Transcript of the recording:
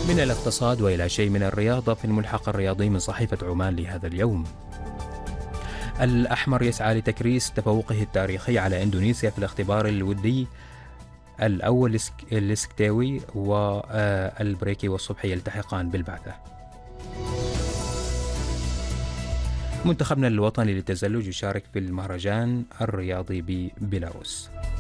من الاقتصاد وإلى شيء من الرياضة في الملحق الرياضي من صحيفة عمان لهذا اليوم. الأحمر يسعى لتكريس تفوقه التاريخي على إندونيسيا في الاختبار الودي الأول. السكتاوي والبريكي والصبحي يلتحقان بالبعثة. منتخبنا الوطني للتزلج يشارك في المهرجان الرياضي ببيلاروس.